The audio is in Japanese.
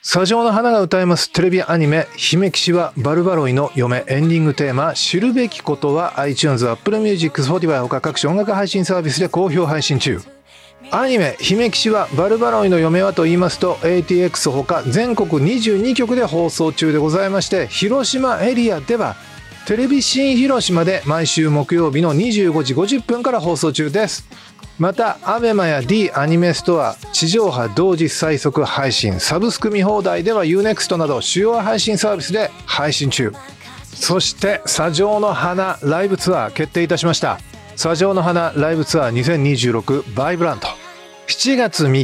砂上の花が歌いますテレビアニメ姫騎士はバルバロイの嫁エンディングテーマ知るべきことは iTunes、Apple Music、Spotify 他各種音楽配信サービスで好評配信中。アニメ姫騎士はバルバロイの嫁はと言いますと ATX ほか全国22局で放送中でございまして、広島エリアではテレビ新広島で毎週木曜日の25時50分から放送中です。また ABEMA や D アニメストア、地上波同時最速配信、サブスク見放題では UNEXT など主要配信サービスで配信中。そして砂上の花ライブツアー決定いたしました。砂上の花ライブツアー2026バイブラント、7月3